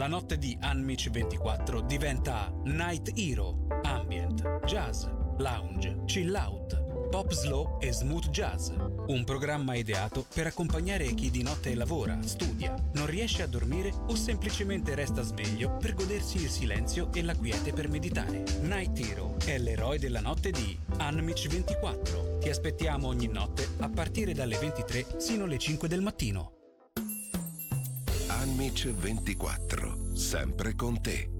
La notte di Unmich 24 diventa Night Hero, ambient, jazz, lounge, chill out, pop slow e smooth jazz. Un programma ideato per accompagnare chi di notte lavora, studia, non riesce a dormire o semplicemente resta sveglio per godersi il silenzio e la quiete per meditare. Night Hero è l'eroe della notte di Unmich 24. Ti aspettiamo ogni notte a partire dalle 23 sino alle 5 del mattino. Unmich 24, sempre con te.